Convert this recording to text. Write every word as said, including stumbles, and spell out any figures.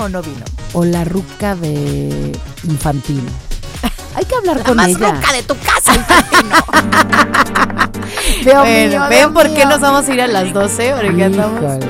o no vino? O la ruca de Infantino. Hay que hablar La con más ella. ruca de tu casa, Infantino. Dios Bueno, mío, ven Dios por qué mío. nos vamos a ir a las doce, porque andamos Híjole.